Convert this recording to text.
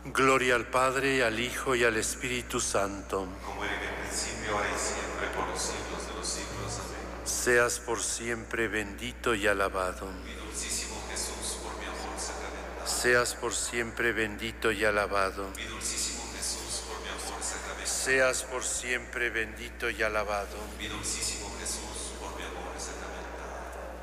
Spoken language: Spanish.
Gloria al Padre, al Hijo y al Espíritu Santo. Como era en el principio, ahora y siempre, por los siglos de los siglos. Amén. Seas por siempre bendito y alabado. Mi dulcísimo Jesús, por mi amor sacramentado. Seas por siempre bendito y alabado. Mi dulcísimo Jesús, por mi amor sacramentado. Seas por siempre bendito y alabado. Mi dulcísimo Jesús,